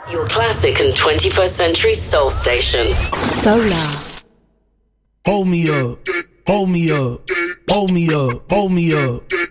Your classic and 21st century soul station. Solar. Hold me up, hold me up, hold me up, hold me up.